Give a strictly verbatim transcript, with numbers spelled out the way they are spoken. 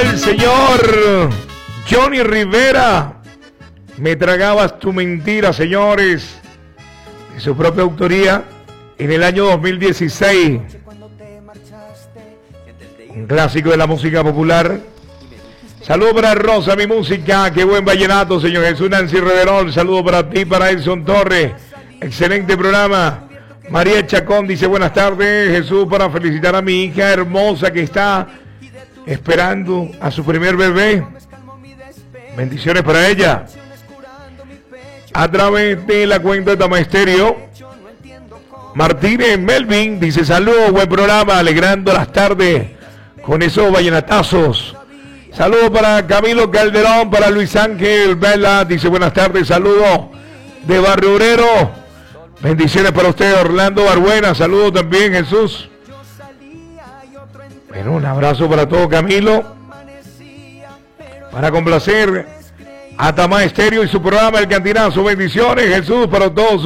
el señor Johnny Rivera. Me tragabas tu mentira, señores. De su propia autoría, en el año dos mil dieciséis. Un clásico de la música popular. Saludos para Rosa, mi música. Qué buen vallenato, señor Jesús. Nancy Reverol. Saludos para ti, para Edson Torres. Excelente programa. María Chacón dice buenas tardes, Jesús, para felicitar a mi hija hermosa que está esperando a su primer bebé. Bendiciones para ella. A través de la cuenta de Tamaesterio, Martínez Melvin dice saludos, buen programa, alegrando las tardes con esos vallenatazos. Saludos para Camilo Calderón, para Luis Ángel Vela, dice buenas tardes, saludos de Barrio Obrero. Bendiciones para usted, Orlando Barbuena, saludos también, Jesús. Bueno, un abrazo para todo Camilo. Para complacer a Tamaesterio y su programa El Cantinazo. Bendiciones, Jesús, para todos.